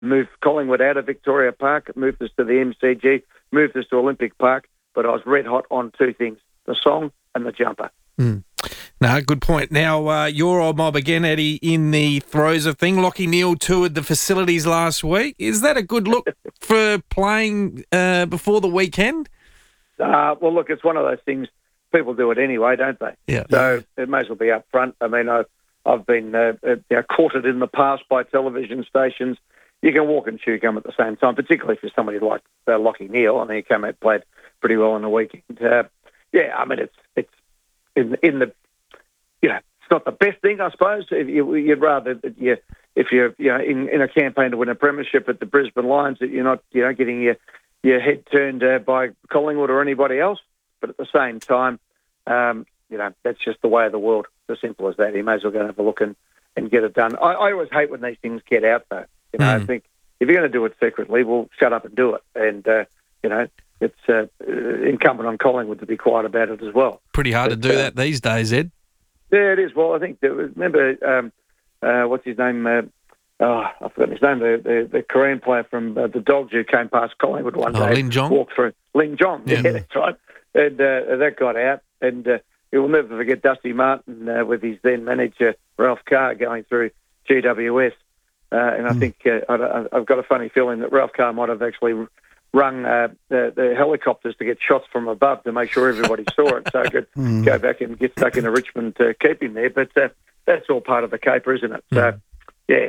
moved Collingwood out of Victoria Park, moved us to the MCG, moved us to Olympic Park, but I was red hot on two things, the song and the jumper. No, good point. Now, your old mob again, Eddie, in the throes of thing. Lachie Neale toured the facilities last week. Is that a good look for playing before the weekend? Well, look, it's one of those things. People do it anyway, don't they? Yeah. So it may as well be up front. I mean, I've been courted in the past by television stations. You can walk and chew gum at the same time, particularly if you're somebody like Lachie Neale. I mean, he came out and played pretty well on the weekend. I mean, it's in the, it's not the best thing, I suppose. You'd rather that if you're in a campaign to win a premiership at the Brisbane Lions, that you're not getting your head turned by Collingwood or anybody else. But at the same time, that's just the way of the world. It's as simple as that. You may as well go and have a look and get it done. I always hate when these things get out, though. I think if you're going to do it secretly, well, shut up and do it. And, it's incumbent on Collingwood to be quiet about it as well. Pretty hard to do that these days, Ed. Yeah, it is. Well, I think, remember, what's his name? I've forgotten his name, the Korean player from the Dogs who came past Collingwood one day. Lin Jong? Walked through. Lin Jong, yeah, that's right. And that got out. And we'll never forget Dusty Martin with his then manager, Ralph Carr, going through GWS. And I think I've got a funny feeling that Ralph Carr might have actually rung the helicopters to get shots from above to make sure everybody saw it, so I could go back and get stuck into Richmond to keep him there. But that's all part of the caper, isn't it? So, yeah.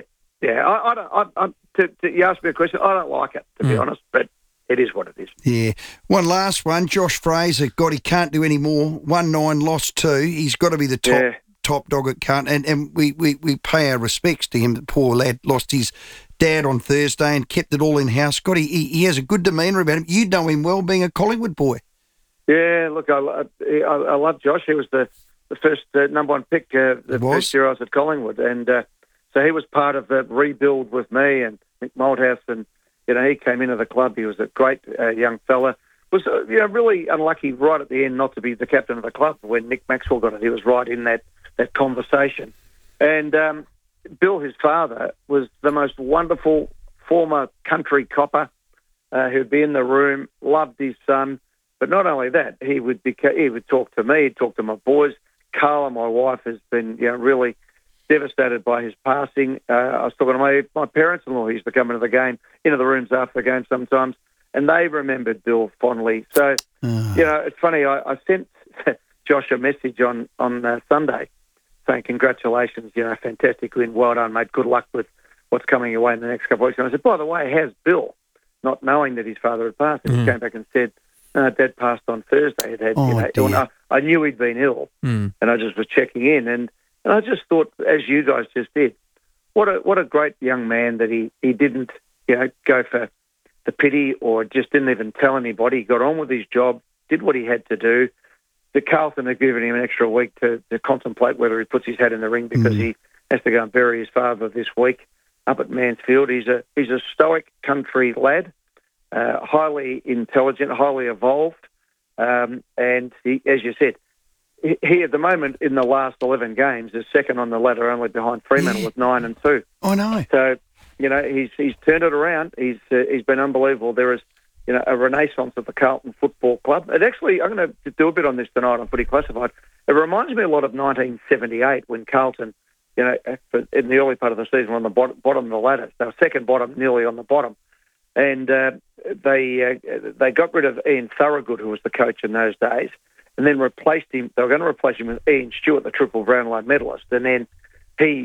You asked me a question. I don't like it, to be honest, but it is what it is. Yeah. One last one. Josh Fraser, God, he can't do any more. 1-9, lost 2. He's got to be the top dog at Cunt. And we pay our respects to him. The poor lad lost his dad on Thursday and kept it all in-house. God, he has a good demeanour about him. You know him well, being a Collingwood boy. Yeah, look, I love Josh. He was the first number one pick the first year I was at Collingwood. And so he was part of the rebuild with me and Mick Malthouse. And, he came into the club. He was a great young fella. Was really unlucky right at the end not to be the captain of the club when Nick Maxwell got it. He was right in that conversation. And Bill, his father, was the most wonderful former country copper who'd be in the room, loved his son. But not only that, he would talk to me, he'd talk to my boys. Carla, my wife, has been really devastated by his passing. I was talking to my parents-in-law who used to come into the rooms after the game sometimes, and they remembered Bill fondly. So, it's funny, I sent Josh a message on Sunday saying, congratulations, fantastic win, well done, mate, good luck with what's coming your way in the next couple of weeks. And I said, by the way, how's Bill? Not knowing that his father had passed. And he came back and said, Dad passed on Thursday. I knew he'd been ill, and I just was checking in. And I just thought, as you guys just did, what a great young man that he didn't go for the pity or just didn't even tell anybody. He got on with his job, did what he had to do. The Carlton had given him an extra week to contemplate whether he puts his hat in the ring because he has to go and bury his father this week up at Mansfield. He's a stoic country lad, highly intelligent, highly evolved, and he, as you said, he at the moment in the last 11 games is second on the ladder, only behind Freeman with 9-2. I know. So he's turned it around. He's been unbelievable. There is a renaissance of the Carlton Football Club. And actually, I'm going to do a bit on this tonight on Footy Classified. It reminds me a lot of 1978 when Carlton, in the early part of the season, were on the bottom of the ladder. They were second bottom, nearly on the bottom. And they got rid of Ian Thorogood, who was the coach in those days, and then replaced him. They were going to replace him with Ian Stewart, the triple Brownlow medalist. And then he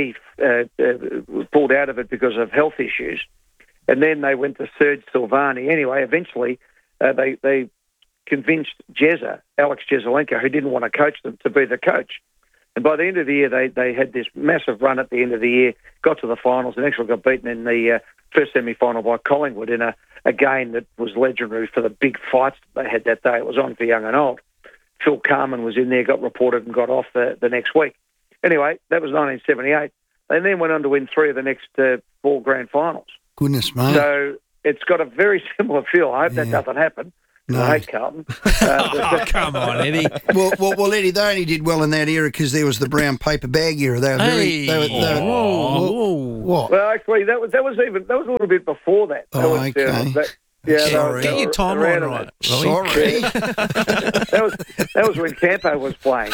pulled out of it because of health issues. And then they went to Serge Silvani. Anyway, eventually they convinced Alex Jesaulenko, who didn't want to coach them, to be the coach. And by the end of the year, they had this massive run at the end of the year, got to the finals, and actually got beaten in the first semi-final by Collingwood in a game that was legendary for the big fights that they had that day. It was on for young and old. Phil Carman was in there, got reported and got off the next week. Anyway, that was 1978. They then went on to win 3 of the next 4 grand finals. Goodness, mate. So it's got a very similar feel. I hope that doesn't happen. No. I hate Carlton. Oh, come on, Eddie. Well, Eddie, they only did well in that era because there was the brown paper bag era. They were very. What? Well, actually, that was a little bit before that. Okay. Sorry. Get your timeline right. Sorry. that was when Campo was playing.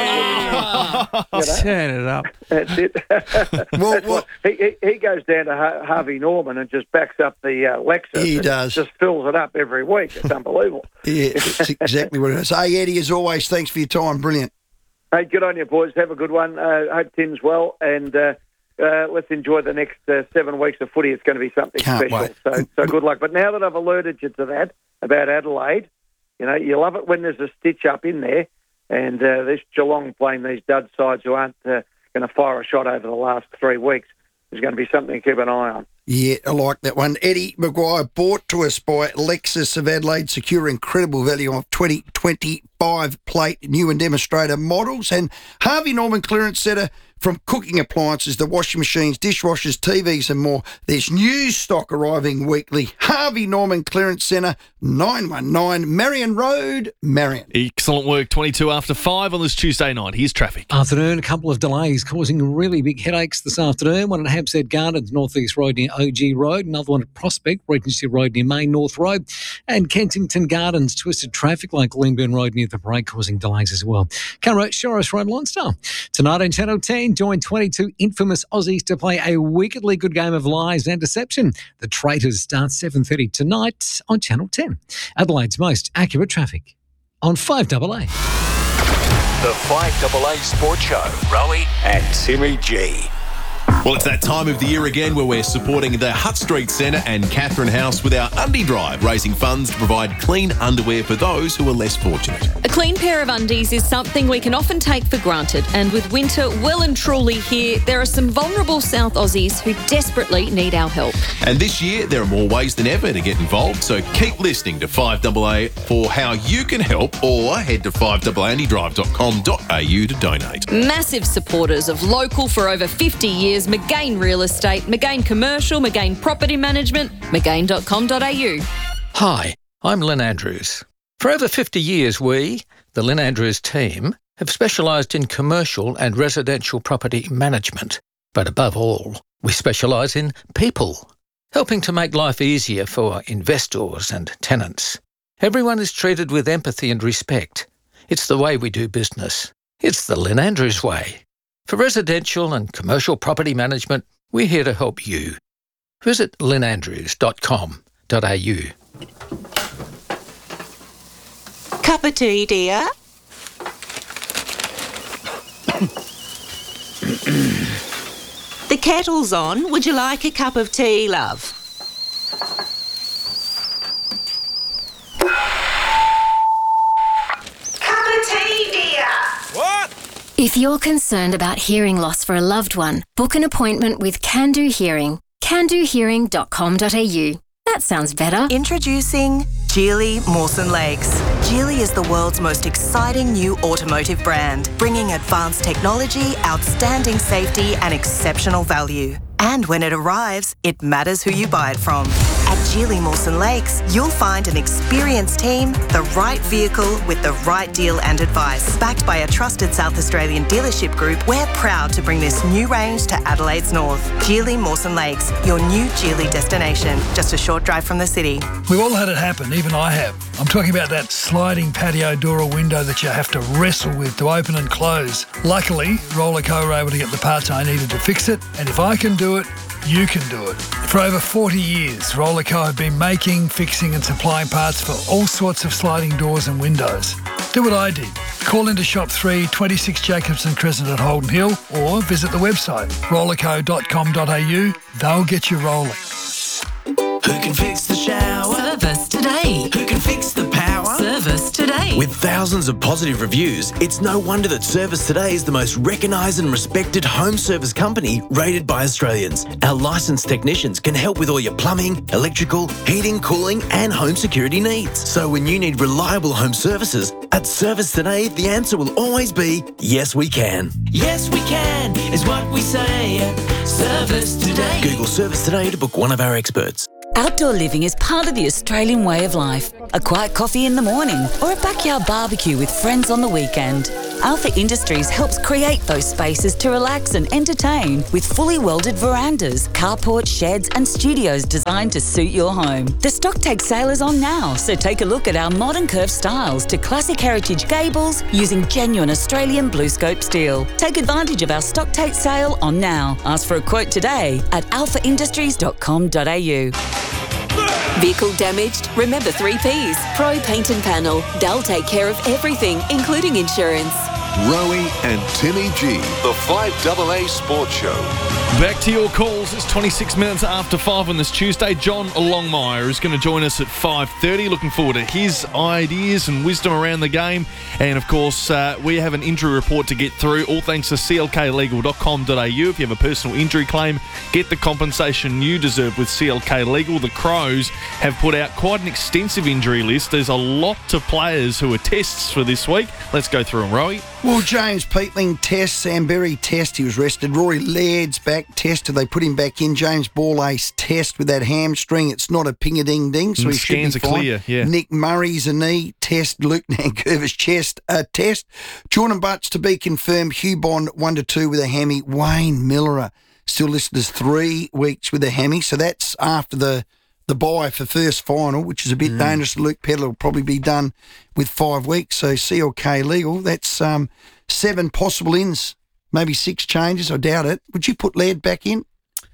Turn it up. That's it. He goes down to Harvey Norman and just backs up the Lexus. He does. Just fills it up every week. It's unbelievable. Yeah, that's exactly what it is. Hey, Eddie, as always, thanks for your time. Brilliant. Hey, good on you, boys. Have a good one. Hope Tim's well, and let's enjoy the next 7 weeks of footy. It's going to be something special. So good luck. But now that I've alerted you to that about Adelaide, you love it when there's a stitch up in there, and this Geelong playing these dud sides who aren't going to fire a shot over the last 3 weeks. There's going to be something to keep an eye on. Yeah, I like that one. Eddie Maguire, bought to us by Lexus of Adelaide, secure incredible value on 2025 plate new and demonstrator models, and Harvey Norman Clearance Centre from cooking appliances, the washing machines, dishwashers, TVs and more. There's new stock arriving weekly. Harvey Norman Clearance Centre, 919 Marion Road, Marion. Excellent work. 22 after 5 on this Tuesday night. Here's traffic. Afternoon, a couple of delays causing really big headaches this afternoon. One at Hampstead Gardens, North East Road near OG Road. Another one at Prospect, Regency Road near Main North Road. And Kensington Gardens, twisted traffic like Lindburn Road near the parade, causing delays as well. Canberra, Shores Road, Lonsdale. Tonight on Channel 10, join 22 infamous Aussies to play a wickedly good game of lies and deception. The Traitors starts 7:30 tonight on Channel 10. Adelaide's most accurate traffic on 5AA. The 5AA Sports Show. Rowie and Timmy G. Well, it's that time of the year again where we're supporting the Hutt Street Centre and Catherine House with our Undie Drive, raising funds to provide clean underwear for those who are less fortunate. A clean pair of undies is something we can often take for granted, and with winter well and truly here, there are some vulnerable South Aussies who desperately need our help. And this year, there are more ways than ever to get involved, so keep listening to 5AA for how you can help, or head to 5AAandydrive.com.au to donate. Massive supporters of local for over 50 years, McGain Real Estate, McGain Commercial, McGain Property Management, McGain.com.au. Hi, I'm Lynn Andrews. For over 50 years, we, the Lynn Andrews team, have specialised in commercial and residential property management. But above all, we specialise in people, helping to make life easier for investors and tenants. Everyone is treated with empathy and respect. It's the way we do business. It's the Lynn Andrews way. For residential and commercial property management, we're here to help you. Visit lynnandrews.com.au. Cup of tea, dear? The kettle's on. Would you like a cup of tea, love? Cup of tea, dear? What? If you're concerned about hearing loss for a loved one, book an appointment with Can Do Hearing. CanDoHearing.com.au. That sounds better. Introducing Geely Mawson Lakes. Geely is the world's most exciting new automotive brand, bringing advanced technology, outstanding safety and exceptional value. And when it arrives, it matters who you buy it from. At Geely Mawson Lakes, you'll find an experienced team, the right vehicle with the right deal and advice. Backed by a trusted South Australian dealership group, we're proud to bring this new range to Adelaide's north. Geely Mawson Lakes, your new Geely destination, just a short drive from the city. We've all had it happen, even I have. I'm talking about that sliding patio door or window that you have to wrestle with to open and close. Luckily, Rollerco were able to get the parts I needed to fix it, and if I can do it, you can do it. For over 40 years, Rollerco have been making, fixing and supplying parts for all sorts of sliding doors and windows. Do what I did. Call into Shop 3, 26 Jacobson Crescent at Holden Hill, or visit the website rollerco.com.au. They'll get you rolling. Who can fix the shower? Service Today. Who can fix the power? Service Today. With thousands of positive reviews, it's no wonder that Service Today is the most recognised and respected home service company rated by Australians. Our licensed technicians can help with all your plumbing, electrical, heating, cooling and home security needs. So when you need reliable home services, at Service Today, the answer will always be, yes we can. Yes we can is what we say at Service Today. Google Service Today to book one of our experts. Outdoor living is part of the Australian way of life. A quiet coffee in the morning or a backyard barbecue with friends on the weekend. Alpha Industries helps create those spaces to relax and entertain with fully welded verandas, carports, sheds and studios designed to suit your home. The stock take sale is on now, so take a look at our modern curved styles to classic heritage gables using genuine Australian BlueScope steel. Take advantage of our stock take sale on now. Ask for a quote today at alphaindustries.com.au. Vehicle damaged? Remember 3 Ps. Pro Paint and Panel. They'll take care of everything, including insurance. Rowie and Timmy G, the 5AA Sports Show. Back to your calls. It's 26 minutes after 5 on this Tuesday. John Longmire is going to join us at 5:30. Looking forward to his ideas and wisdom around the game. And, of course, we have an injury report to get through, all thanks to clklegal.com.au. If you have a personal injury claim, get the compensation you deserve with CLK Legal. The Crows have put out quite an extensive injury list. There's a lot of players who are tests for this week. Let's go through them, Rowie. Well, James Peatling test, Sam Berry test, he was rested. Rory Laird's back test, they put him back in. James Ball-Ace test with that hamstring. It's not a ping-a-ding-ding, so he should be fine. Scans are clear, yeah. Nick Murray's a knee test. Luke Nankervis chest test. Jordan Butts to be confirmed. Hugh Bond 1-2 with a hammy. Wayne Miller still listed as 3 weeks with a hammy, so that's after the bye for first final, which is a bit dangerous. Luke Pedler will probably be done with 5 weeks. So CLK Legal, that's 7 possible ins, maybe 6 changes. I doubt it. Would you put Laird back in?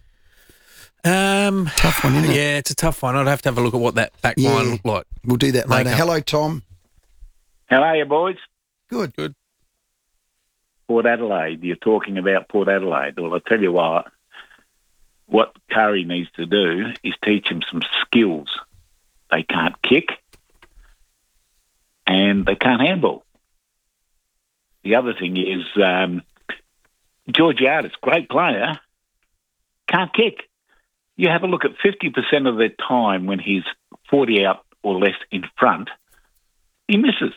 Tough one, isn't it? Yeah, it's a tough one. I'd have to have a look at what that back line looked like. We'll do that later. Makeup. Hello, Tom. How are you, boys? Good. Port Adelaide. You're talking about Port Adelaide. Well, I'll tell you what Curry needs to do is teach him some skills. They can't kick and they can't handball. The other thing is Georgiades, great player, can't kick. You have a look at 50% of their time when he's 40 out or less in front, he misses.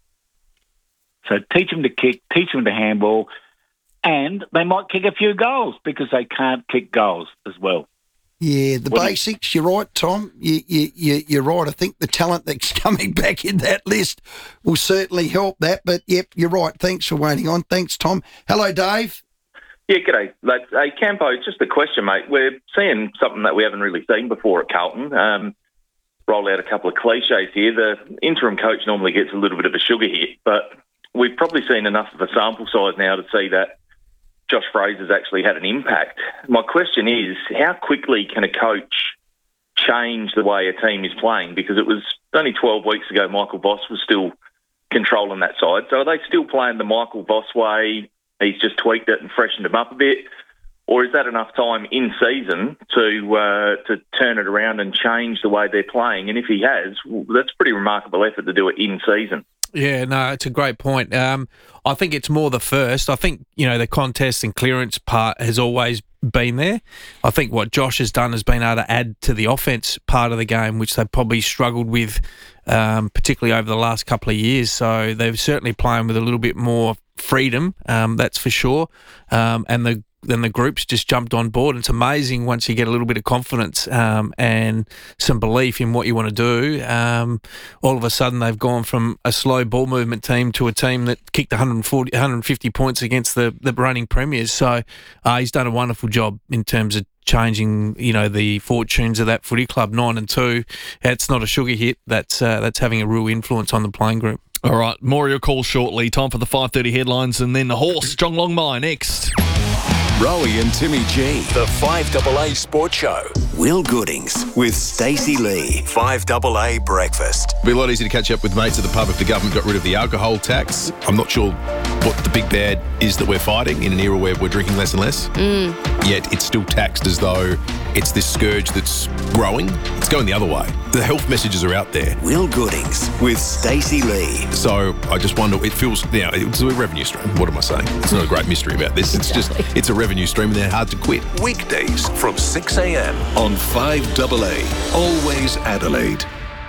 So teach him to kick, teach him to handball, and they might kick a few goals because they can't kick goals as well. Yeah, the basics, you're right, Tom. You're right. I think the talent that's coming back in that list will certainly help that. But, yep, you're right. Thanks for waiting on. Thanks, Tom. Hello, Dave. Yeah, g'day. Hey, Campo, just a question, mate. We're seeing something that we haven't really seen before at Carlton. Roll out a couple of cliches here. The interim coach normally gets a little bit of a sugar hit, but we've probably seen enough of a sample size now to see that Josh Fraser's actually had an impact. My question is, how quickly can a coach change the way a team is playing? Because it was only 12 weeks ago Michael Voss was still controlling that side. So are they still playing the Michael Voss way? He's just tweaked it and freshened him up a bit? Or is that enough time in season to turn it around and change the way they're playing? And if he has, well, that's a pretty remarkable effort to do it in season. Yeah, no, it's a great point. I think it's more the first. I think, the contest and clearance part has always been there. I think what Josh has done has been able to add to the offense part of the game, which they've probably struggled with, particularly over the last couple of years. So they're certainly playing with a little bit more freedom, that's for sure. And then the group's just jumped on board. It's amazing once you get a little bit of confidence and some belief in what you want to do. All of a sudden, they've gone from a slow ball movement team to a team that kicked 150 points against the reigning premiers. So he's done a wonderful job in terms of changing, the fortunes of that footy club. 9-2. It's not a sugar hit. That's having a real influence on the playing group. All right, more of your calls shortly. Time for the 5:30 headlines, and then the horse, John Longmire, next. Rowie and Timmy G, the 5AA Sports Show. Will Goodings with Stacey Lee. 5AA Breakfast. It'd be a lot easier to catch up with mates at the pub if the government got rid of the alcohol tax. I'm not sure what the big bad is that we're fighting in an era where we're drinking less and less. Yet it's still taxed as though it's this scourge that's growing. It's going the other way. The health messages are out there. Will Goodings with Stacey Lee. So I just wonder, it feels, it's a revenue stream. What am I saying? It's not a great mystery about this. It's just, it's a revenue stream and they're hard to quit. Weekdays from 6 a.m. on 5AA. Always Adelaide.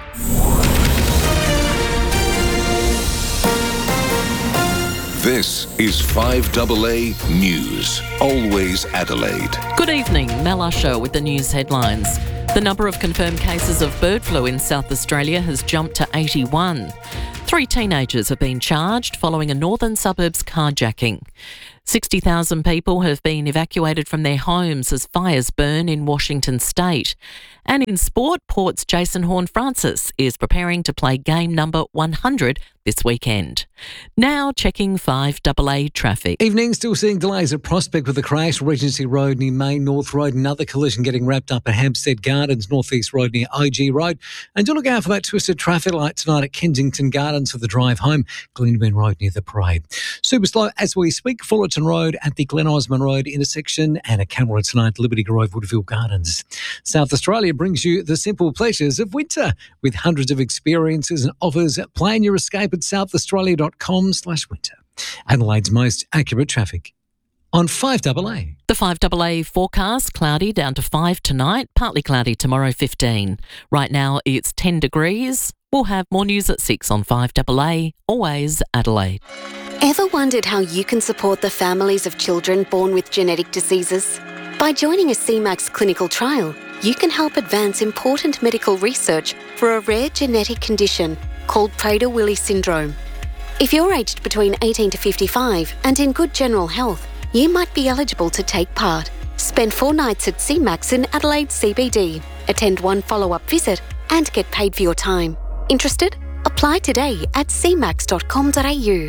This is 5AA News. Always Adelaide. Good evening, Mel Usher with the news headlines. The number of confirmed cases of bird flu in South Australia has jumped to 81. 3 teenagers have been charged following a northern suburbs carjacking. 60,000 people have been evacuated from their homes as fires burn in Washington state. And in sport, Port's Jason Horne-Francis is preparing to play game number 100 this weekend. Now checking 5AA traffic. Evening, still seeing delays at Prospect with a crash, Regency Road near Main North Road, another collision getting wrapped up at Hampstead Gardens, North East Road near OG Road. And do look out for that twisted traffic light tonight at Kensington Gardens for the drive home, Glenburn Road near the parade. Super slow as we speak, Fullerton Road at the Glen Osmond Road intersection and a camera tonight, Liberty Grove, Woodville Gardens. South Australia brings you the simple pleasures of winter with hundreds of experiences and offers. Plan your escape at southaustralia.com/winter. Adelaide's most accurate traffic on 5AA. The 5AA forecast, cloudy down to 5 tonight, partly cloudy tomorrow 15. Right now it's 10 degrees. We'll have more news at 6 on 5AA, always Adelaide. Ever wondered how you can support the families of children born with genetic diseases? By joining a CMAX clinical trial, you can help advance important medical research for a rare genetic condition called Prader-Willi syndrome. If you're aged between 18 to 55 and in good general health, you might be eligible to take part. Spend 4 nights at CMAX in Adelaide CBD, attend 1 follow-up visit and get paid for your time. Interested? Apply today at cmax.com.au.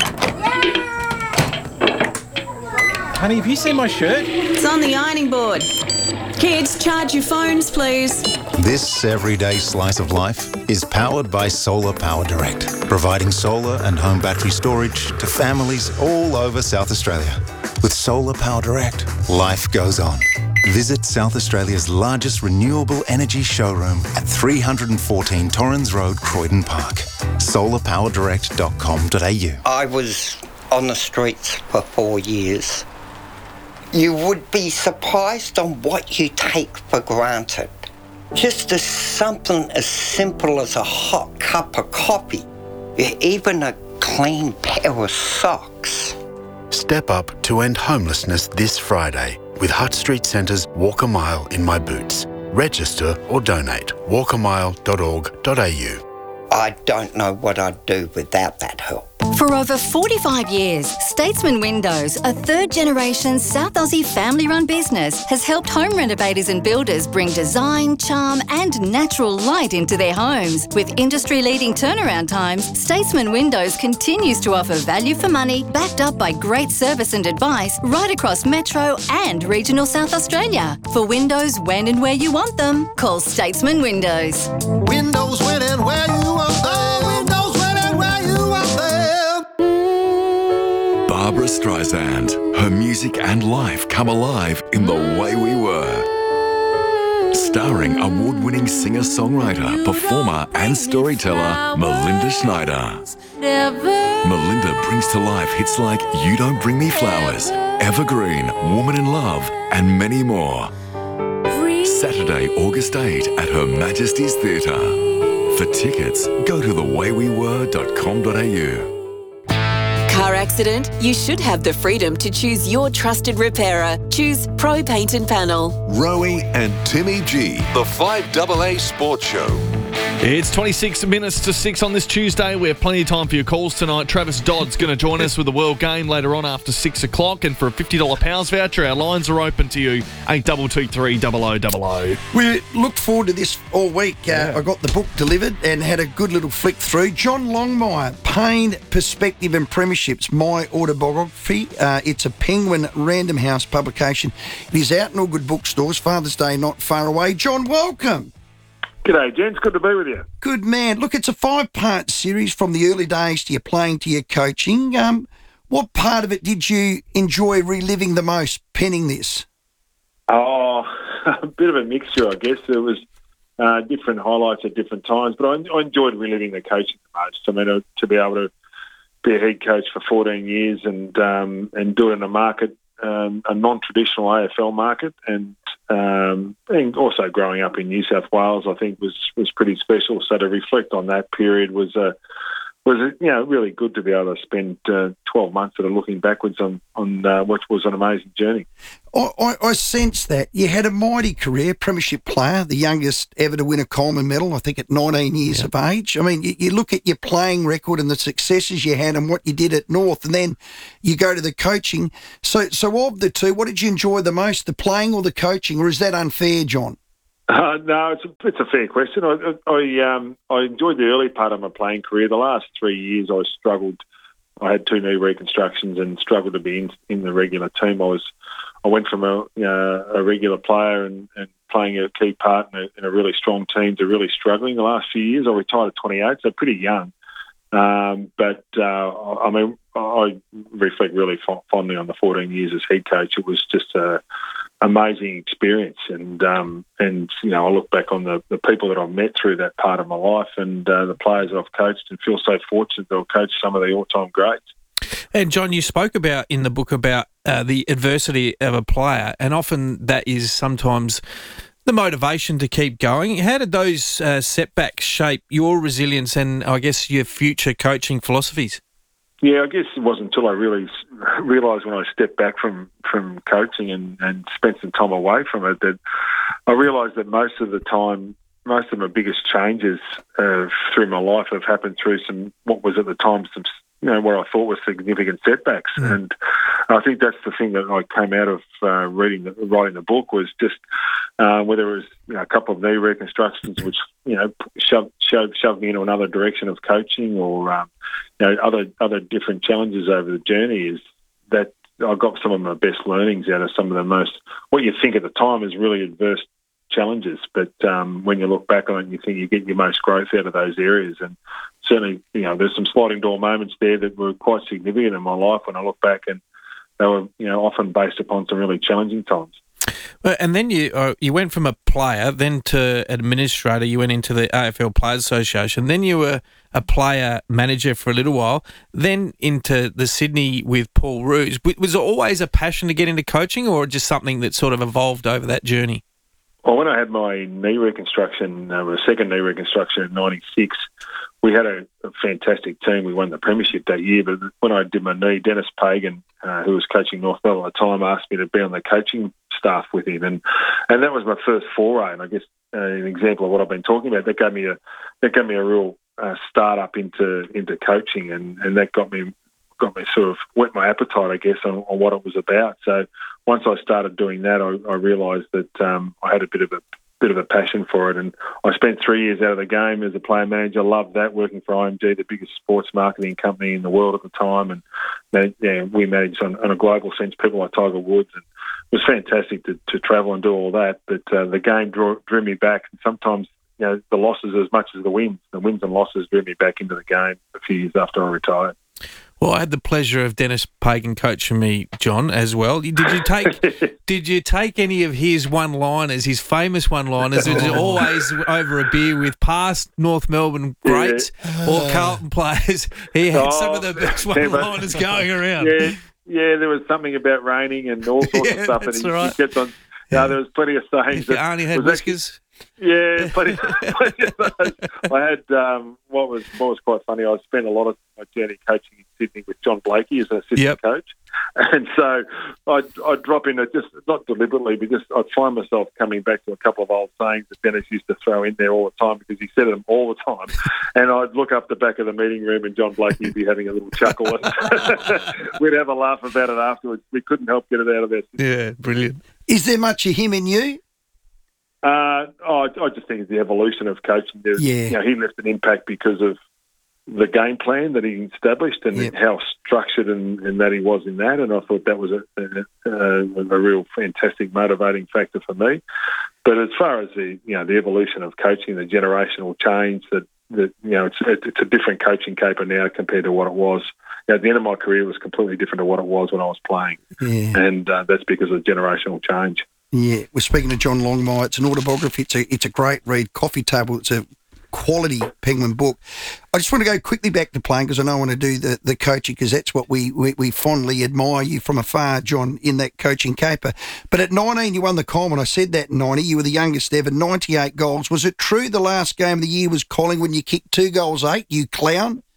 Honey, have you seen my shirt? It's on the ironing board. Kids, charge your phones, please. This everyday slice of life is powered by Solar Power Direct, providing solar and home battery storage to families all over South Australia. With Solar Power Direct, life goes on. Visit South Australia's largest renewable energy showroom at 314 Torrens Road, Croydon Park. solarpowerdirect.com.au. I was on the streets for 4 years. You would be surprised on what you take for granted. Just as something as simple as a hot cup of coffee, even a clean pair of socks. Step up to end homelessness this Friday with Hutt Street Centre's Walk a Mile in My Boots. Register or donate. walkamile.org.au. I don't know what I'd do without that help. For over 45 years, Statesman Windows, a third-generation South Aussie family-run business, has helped home renovators and builders bring design, charm and natural light into their homes. With industry-leading turnaround times, Statesman Windows continues to offer value for money, backed up by great service and advice right across Metro and regional South Australia. For windows when and where you want them, call Statesman Windows. Windows when and where you want them. Windows when and where you want them. Barbara Streisand. Her music and life come alive in The Way We Were. Starring award-winning singer-songwriter, performer and storyteller Melinda Schneider. Melinda brings to life hits like You Don't Bring Me Flowers, Evergreen, Woman in Love and many more. Saturday, August 8 at Her Majesty's Theatre. For tickets, go to thewaywewere.com.au. Car accident? You should have the freedom to choose your trusted repairer. Choose Pro Paint and Panel. Rowie and Timmy G, the 5AA Sports Show. It's 26 minutes to 6 on this Tuesday. We have plenty of time for your calls tonight. Travis Dodd's going to join us with the World Game later on after 6 o'clock. And for a $50 Powers voucher, our lines are open to you, 8223 0000. We looked forward to this all week. I got the book delivered and had a good little flick through. John Longmire, Pain, Perspective and Premierships, my autobiography. It's a Penguin Random House publication. It is out in all good bookstores. Father's Day not far away. John, welcome. G'day, gents. Good to be with you. Good man. Look, it's a 5-part series from the early days to your playing to your coaching. What part of it did you enjoy reliving the most, penning this? Oh, a bit of a mixture, I guess. There was different highlights at different times, but I enjoyed reliving the coaching the most. I mean, to be able to be a head coach for 14 years and do it in a market, a non-traditional AFL market, and also growing up in New South Wales, I think was pretty special. So to reflect on that period was a was really good to be able to spend 12 months sort of looking backwards on what was an amazing journey. I sense that you had a mighty career, premiership player, the youngest ever to win a Coleman medal, I think at 19 years of age. I mean, you look at your playing record and the successes you had and what you did at North, and then you go to the coaching. So of the two, what did you enjoy the most, the playing or the coaching, or is that unfair, John? No, it's a fair question. I enjoyed the early part of my playing career. The last 3 years I struggled. I had 2 knee reconstructions and struggled to be in the regular team. I went from a regular player and playing a key part in a really strong team to really struggling the last few years. I retired at 28, so pretty young. But I reflect really fondly on the 14 years as head coach. It was just a amazing experience, and I look back on the people that I've met through that part of my life and the players that I've coached, and feel so fortunate that I've coached some of the all-time greats. And John, you spoke about in the book about the adversity of a player, and often that is sometimes the motivation to keep going. How did those setbacks shape your resilience and, I guess, your future coaching philosophies? Yeah, I guess it wasn't until I really realised when I stepped back from coaching and spent some time away from it that I realised that most of my biggest changes through my life have happened through what was at the time where I thought were significant setbacks. And I think that's the thing that I came out of writing the book, was just whether it was a couple of knee reconstructions which shoved me into another direction of coaching, or other different challenges over the journey, is that I got some of my best learnings out of some of the most, what you think at the time is really adverse challenges, but when you look back on it, you think you get your most growth out of those areas. And certainly, there's some sliding door moments there that were quite significant in my life when I look back, and they were often based upon some really challenging times. And then you went from a player, then to administrator. You went into the AFL Players Association. Then you were a player manager for a little while. Then into the Sydney with Paul Roos. Was it always a passion to get into coaching, or just something that sort of evolved over that journey? Well, when I had my knee reconstruction, my second knee reconstruction in '96, we had a fantastic team. We won the premiership that year. But when I did my knee, Dennis Pagan, who was coaching North Melbourne at the time, asked me to be on the coaching staff with him, and that was my first foray. And I guess an example of what I've been talking about, that gave me a real start up into coaching, and that got me sort of whet my appetite, I guess, on what it was about. So once I started doing that, I realised that I had a bit of a passion for it, and I spent 3 years out of the game as a player manager. Loved that, working for IMG, the biggest sports marketing company in the world at the time, and we managed on a global sense people like Tiger Woods, and it was fantastic to travel and do all that. But the game drew me back, and sometimes the losses as much as the wins and losses drew me back into the game a few years after I retired. Well, I had the pleasure of Dennis Pagan coaching me, John, as well. Did you take any of his one-liners, his famous one-liners? Was it always over a beer with past North Melbourne greats or Carlton players? He had some of the best one-liners going around. Yeah, there was something about raining and all sorts of stuff, and he kept on. There was plenty of sayings. If Arnie had whiskers. Yeah, plenty of those. I had what was quite funny. I spent a lot of my journey coaching in Sydney with John Blakey as an assistant coach, and so I'd drop in, just not deliberately, but just I'd find myself coming back to a couple of old sayings that Dennis used to throw in there all the time, because he said them all the time, and I'd look up the back of the meeting room and John Blakey would be having a little chuckle, and we'd have a laugh about it afterwards. We couldn't help get it out of there. Yeah, brilliant. Is there much of him in you? I just think it's the evolution of coaching. He left an impact because of the game plan that he established and how structured and that he was in that. And I thought that was a real fantastic motivating factor for me. But as far as the evolution of coaching, the generational change, it's a different coaching caper now compared to what it was. At the end of my career, it was completely different to what it was when I was playing. Yeah. And that's because of generational change. Yeah, we're speaking to John Longmire. It's an autobiography. It's a great read. Coffee Table. It's a quality Penguin book. I just want to go quickly back to playing, because I know I want to do the coaching, because that's what we fondly admire you from afar, John, in that coaching caper. But at 19, you won the Coleman. I said that in 90. You were the youngest ever, 98 goals. Was it true the last game of the year was Collingwood when you kicked 2 goals, 8? You clown? Yeah.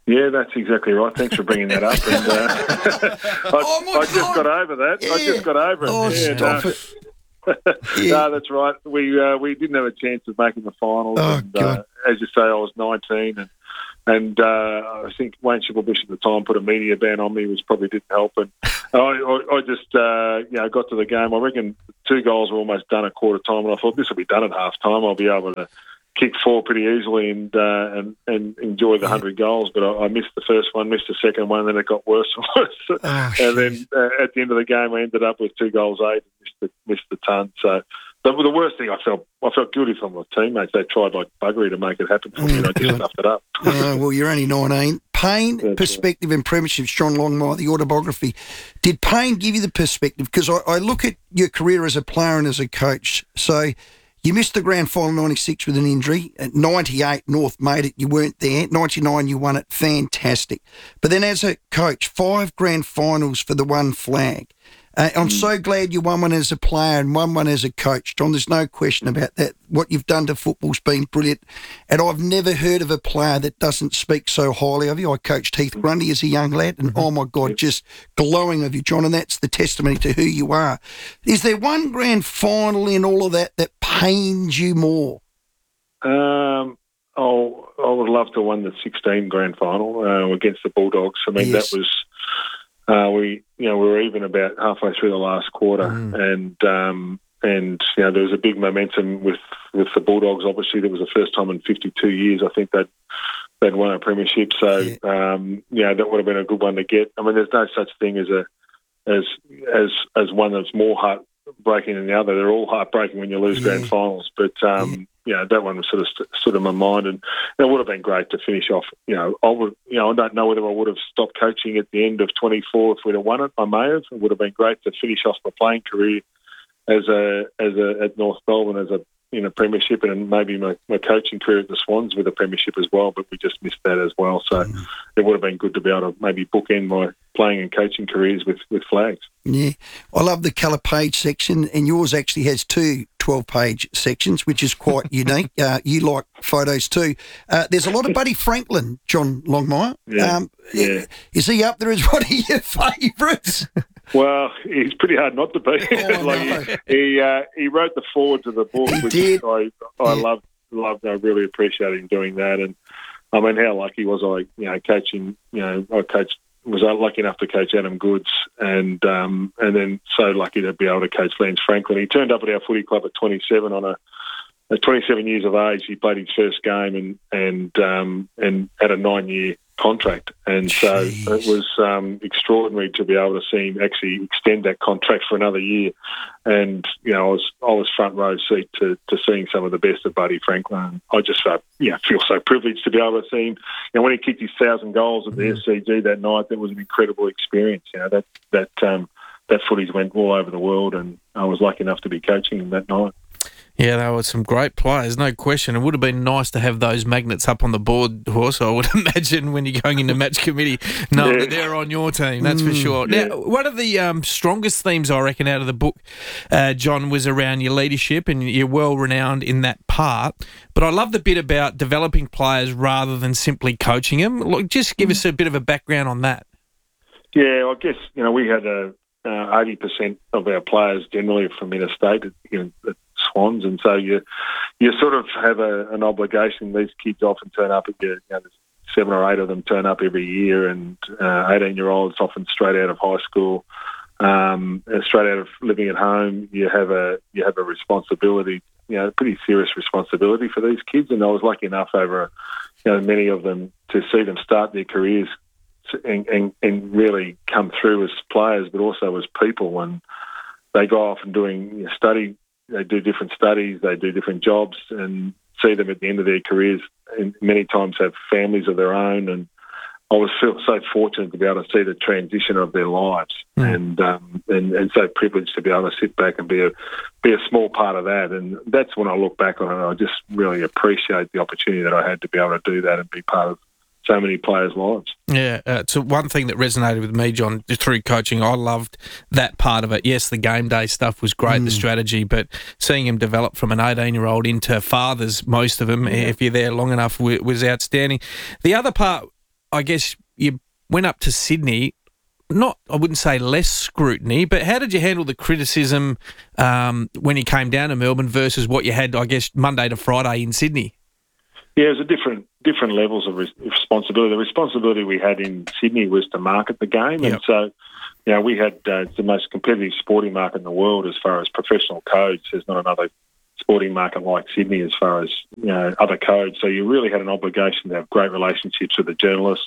Yeah, that's exactly right. Thanks for bringing that up. And, I just got over that. Yeah. I just got over it. Oh, yeah, stop it. No, that's right. We didn't have a chance of making the finals. Oh, and, God. as you say, I was 19, and I think Wayne Schimmelbusch at the time put a media ban on me, which probably didn't help. And I just got to the game. I reckon 2 goals were almost done at quarter time, and I thought this will be done at half time. I'll be able to kick 4 pretty easily and enjoy the 100 goals. But I missed the first one, missed the second one, then it got worse and worse. And then at the end of the game, I ended up with 2 goals 8 and missed the ton. So the worst thing, I felt guilty for my teammates. They tried like buggery to make it happen for me, and I just stuffed it up. Well, you're only 19. Pain, That's perspective and premierships, John Longmire, the autobiography. Did pain give you the perspective? Because I look at your career as a player and as a coach. So you missed the grand final 96 with an injury. At 98, North made it. You weren't there. 99, you won it. Fantastic. But then as a coach, 5 grand finals for the one flag. I'm so glad you won one as a player and won one as a coach, John. There's no question about that. What you've done to football's been brilliant. And I've never heard of a player that doesn't speak so highly of you. I coached Heath Grundy as a young lad, and oh, my God, just glowing of you, John, and that's the testimony to who you are. Is there one grand final in all of that pains you more? I would love to have won the 16 grand final against the Bulldogs. I mean, Yes. that was... we were even about halfway through the last quarter, and there was a big momentum with the Bulldogs. Obviously, that was the first time in 52 years I think they'd won a premiership. So that would have been a good one to get. I mean, there's no such thing as one that's more heartbreaking than the other. They're all heartbreaking when you lose grand finals, but that one was sort of stood in my mind, and it would have been great to finish off. I don't know whether I would have stopped coaching at the end of 24 if we'd have won it. I may have. It would have been great to finish off my playing career at North Melbourne in a premiership, and maybe my coaching career at the Swans with a premiership as well. But we just missed that as well. So it would have been good to be able to maybe bookend my playing and coaching careers with flags. Yeah, I love the colour page section, and yours actually has 2 12-page sections, which is quite unique. You like photos too. There's a lot of Buddy Franklin, John Longmire. Is he up there as one of your favourites? Well, he's pretty hard not to be. He wrote the forward to the book, which I loved. I really appreciated him doing that. And I mean, how lucky was I? Coaching. Was lucky enough to coach Adam Goods, and then so lucky to be able to coach Lance Franklin. He turned up at our footy club at 27 at 27 years of age. He played his first game and had a 9-year contract, and so it was extraordinary to be able to see him actually extend that contract for another year. And I was front row seat to seeing some of the best of Buddy Franklin. I just feel so privileged to be able to see him. When he kicked his 1,000 goals at the SCG that night, that was an incredible experience. That footage went all over the world, and I was lucky enough to be coaching him that night. Yeah, they were some great players, no question. It would have been nice to have those magnets up on the board, Horse, I would imagine, when you're going into match committee, knowing that they're on your team, that's for sure. Yeah. Now, one of the strongest themes, I reckon, out of the book, John, was around your leadership, and you're well-renowned in that part. But I love the bit about developing players rather than simply coaching them. Look, just give us a bit of a background on that. Yeah, I guess, we had 80% of our players generally from interstate at Swans, and so you sort of have an obligation. These kids often turn up at there's 7 or 8 of them turn up every year, and 18-year-olds often straight out of high school, straight out of living at home. You have a responsibility, a pretty serious responsibility for these kids. And I was lucky enough over many of them to see them start their careers and really come through as players, but also as people. And they go off and doing study. They do different studies, they do different jobs, and see them at the end of their careers, and many times have families of their own. And I was so fortunate to be able to see the transition of their lives, and so privileged to be able to sit back and be a small part of that. And that's when I look back on it, I just really appreciate the opportunity that I had to be able to do that and be part of so many players' lives. Yeah, it's one thing that resonated with me, John, through coaching. I loved that part of it. Yes, the game day stuff was great, the strategy, but seeing him develop from an 18-year-old into fathers, most of them, if you're there long enough, was outstanding. The other part I guess you went up to Sydney. Not, I wouldn't say less scrutiny, but how did you handle the criticism when you came down to Melbourne versus what you had, I guess, Monday to Friday in Sydney? Yeah, it was different levels of responsibility. The responsibility we had in Sydney was to market the game, and so we had the most competitive sporting market in the world as far as professional codes. There's not another sporting market like Sydney as far as other codes. So you really had an obligation to have great relationships with the journalists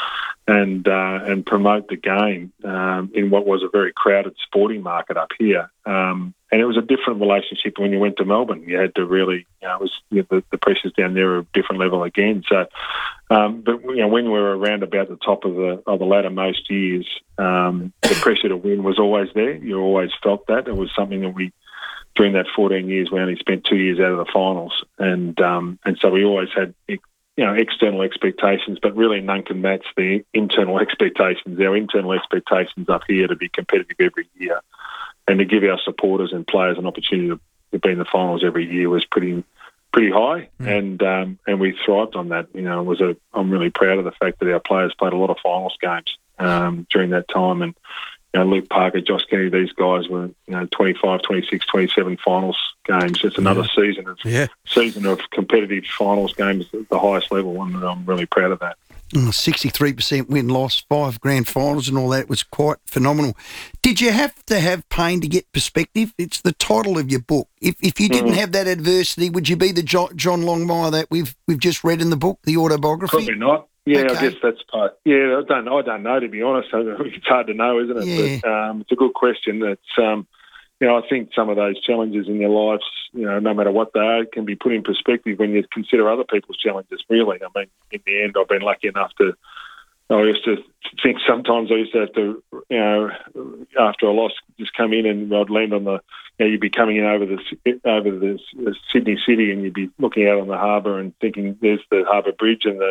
and promote the game in what was a very crowded sporting market up here. And it was a different relationship when you went to Melbourne. You had to really, the pressures down there are a different level again. So, but when we were around about the top of the ladder most years, the pressure to win was always there. You always felt that. It was something that during that 14 years, we only spent 2 years out of the finals, and so we always had external expectations, but really none can match the internal expectations. Our internal expectations up here to be competitive every year and to give our supporters and players an opportunity to be in the finals every year was pretty high, and we thrived on that. I'm really proud of the fact that our players played a lot of finals games during that time, and Luke Parker, Josh Kennedy, these guys were 25, 26, 27 finals games. It's another season of competitive finals games at the highest level, and I'm really proud of that. 63% win-loss, 5 grand finals and all that was quite phenomenal. Did you have to have pain to get perspective? It's the title of your book. If you didn't have that adversity, would you be the John Longmire that we've just read in the book, the autobiography? Probably not. Yeah, okay. I guess that's part. Yeah, I don't know, to be honest. It's hard to know, isn't it? Yeah. But it's a good question. It's I think some of those challenges in your lives, no matter what they are, can be put in perspective when you consider other people's challenges. Really, I mean, in the end, I've been lucky enough to. I used to think sometimes I used to have to, after a loss, just come in and I'd land on the. You'd be coming in over the Sydney City, and you'd be looking out on the harbour and thinking, "There's the Harbour Bridge and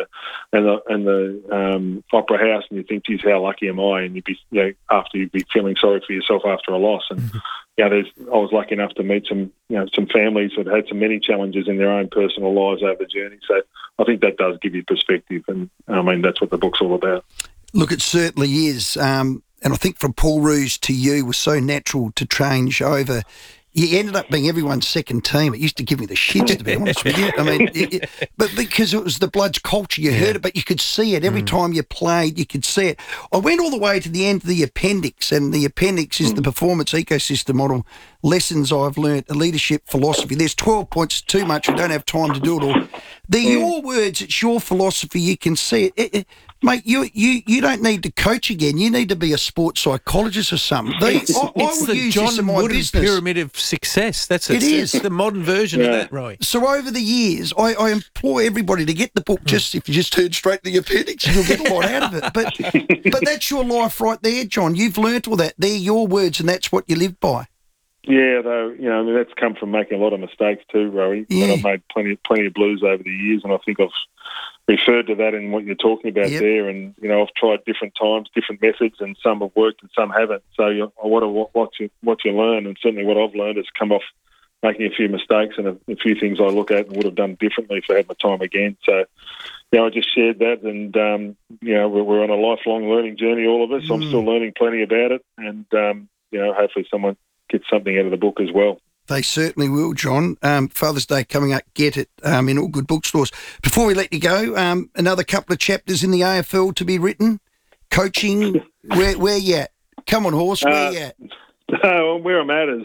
the Opera House," and you think, "Geez, how lucky am I?" And you'd be, after you'd be feeling sorry for yourself after a loss. And I was lucky enough to meet some families that had many challenges in their own personal lives over the journey. So I think that does give you perspective, and I mean that's what the book's all about. Look, it certainly is. And I think from Paul Roos to you was so natural to change over. You ended up being everyone's second team. It used to give me the shits, to be honest with you. I mean, but because it was the Bloods culture, you heard it, but you could see it. Every time you played, you could see it. I went all the way to the end of the appendix, and the appendix is the performance ecosystem model, lessons I've learnt, a leadership philosophy. There's 12 points, too much. We don't have time to do it all. They're your words. It's your philosophy. You can see it. Mate, you don't need to coach again. You need to be a sports psychologist or something. It's the John Wooden pyramid of success. That's it. It's the modern version of that, Roy. So over the years, I implore everybody to get the book. Just if you just turn straight to the appendix, you'll get a lot out of it. But that's your life right there, John. You've learnt all that. They're your words, and that's what you live by. Yeah, though, I mean, that's come from making a lot of mistakes too, Rowie. Yeah. I've made plenty of blues over the years, and I think I've referred to that in what you're talking about there. And, I've tried different times, different methods, and some have worked and some haven't. So what you learn, and certainly what I've learned, has come off making a few mistakes and a few things I look at and would have done differently if I had my time again. So, I just shared that, and, we're on a lifelong learning journey, all of us. I'm still learning plenty about it, and, hopefully someone get something out of the book as well. They certainly will, John. Father's Day coming up. Get it in all good bookstores. Before we let you go, another couple of chapters in the AFL to be written. Coaching, where you at? Come on, horse, where you at? Where I'm at is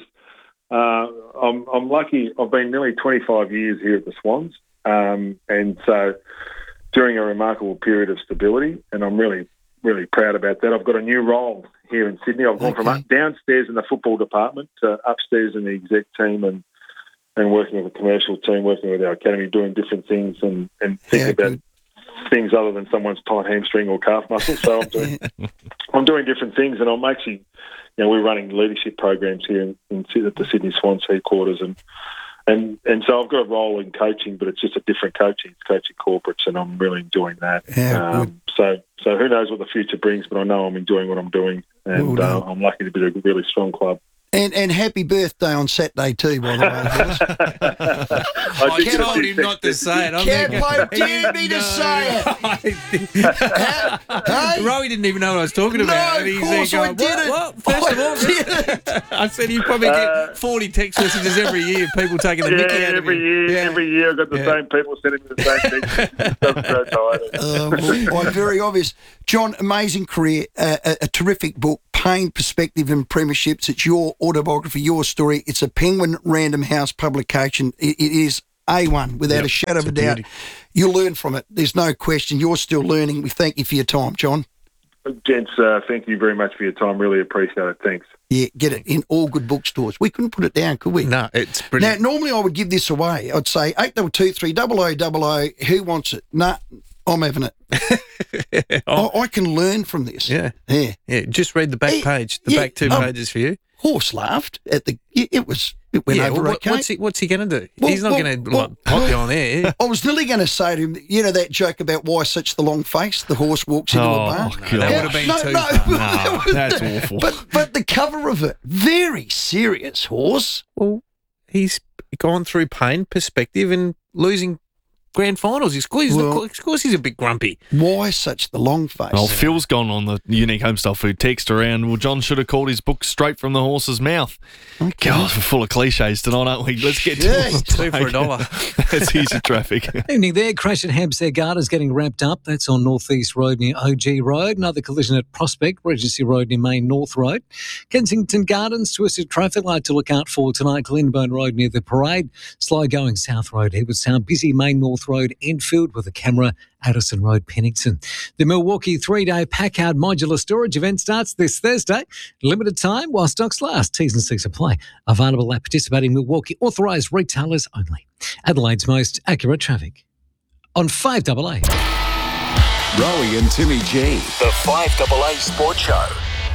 I'm lucky. I've been nearly 25 years here at the Swans, and so during a remarkable period of stability, and I'm really, really proud about that. I've got a new role here in Sydney. I've gone from downstairs in the football department to upstairs in the exec team, and working with the commercial team, working with our academy, doing different things, and thinking about things other than someone's tight hamstring or calf muscle. So I'm doing different things, and I'm actually, we're running leadership programs here at the Sydney Swans headquarters, and so I've got a role in coaching, but it's just a different coaching. It's coaching corporates, and I'm really enjoying that. So who knows what the future brings, but I know I'm enjoying what I'm doing, and I'm lucky to be at a really strong club. And happy birthday on Saturday too, by the way, Horse. I told him not to say it. Campo dared me to say it. Rowie didn't even know what I was talking about. No, of course I didn't. What? First of all, I said you probably get 40 text messages every year, people taking the mickey out of you. Every year I've got the same people sending me the same things. Doesn't grow tired. Very obvious. John, amazing career, a terrific book, Pain, Perspective and Premierships. It's your autobiography, your story. It's a Penguin Random House publication. It is A1, without a shadow of a doubt. You'll learn from it. There's no question. You're still learning. We thank you for your time, John. Gents, thank you very much for your time. Really appreciate it. Thanks. Yeah, get it in all good bookstores. We couldn't put it down, could we? No, it's brilliant. Now, normally I would give this away. I'd say 8223 who wants it? Nah, I'm having it. I can learn from this. Yeah. Just read the back page. The back two pages for you. Horse laughed at the. It went over okay. What's he going to do? He's not going to pop you on air. I was nearly going to say to him, you know that joke about why such the long face? The horse walks into a bar. God. That would have been too far. No, that's awful. But the cover of it, very serious, Horse. Well, he's gone through pain, perspective, and losing grand finals. Of course he's a bit grumpy. Why such the long face? Well, Phil's gone on the Unique Homestyle Food text around. Well, John should have called his book straight from the horse's mouth. Okay. God, we're full of cliches tonight, aren't we? Let's get to it. 2 for $1. That's easy traffic. Evening there. Crash at Hampstead Gardens getting wrapped up. That's on North East Road near OG Road. Another collision at Prospect, Regency Road near Main North Road. Kensington Gardens, twisted traffic light to look out for tonight. Glenburn Road near the parade. Slow going South Road, Edwardstown. Busy Main North Road, Enfield with a camera, Addison Road, Pennington. The Milwaukee 3-day Packard modular storage event starts this Thursday. Limited time while stocks last. T's and C's apply. Available at participating Milwaukee authorised retailers only. Adelaide's most accurate traffic. On 5AA. Rowie and Timmy G, the 5AA Sports Show.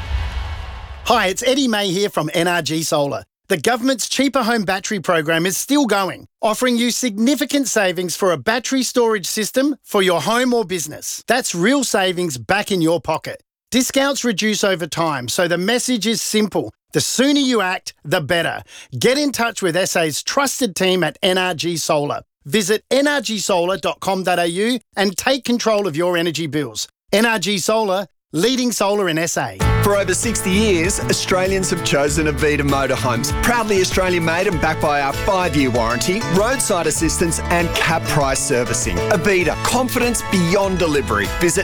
Hi, it's Eddie May here from NRG Solar. The government's cheaper home battery program is still going, offering you significant savings for a battery storage system for your home or business. That's real savings back in your pocket. Discounts reduce over time, so the message is simple. The sooner you act, the better. Get in touch with SA's trusted team at NRG Solar. Visit nrgsolar.com.au and take control of your energy bills. NRG Solar, leading solar in SA. For over 60 years, Australians have chosen Avita Motorhomes. Proudly Australian-made and backed by our 5-year warranty, roadside assistance and cap price servicing. Avita, confidence beyond delivery. Visit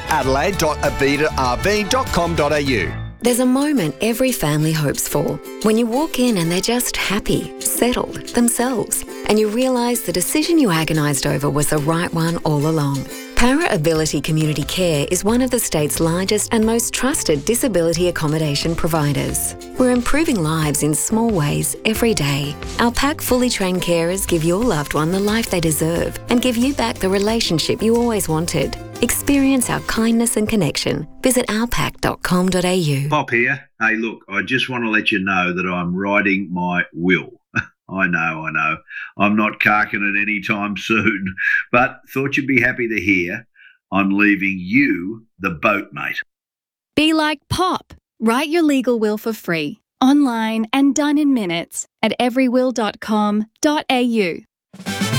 adelaide.avitarv.com.au. There's a moment every family hopes for. When you walk in and they're just happy, settled, themselves, and you realise the decision you agonised over was the right one all along. Para Ability Community Care is one of the state's largest and most trusted disability accommodation providers. We're improving lives in small ways every day. Our PAC fully trained carers give your loved one the life they deserve and give you back the relationship you always wanted. Experience our kindness and connection. Visit ourpac.com.au. Pop here. Hey, look, I just want to let you know that I'm writing my will. I know. I'm not carking it anytime soon, but thought you'd be happy to hear I'm leaving you the boat, mate. Be like Pop. Write your legal will for free, online and done in minutes at everywill.com.au.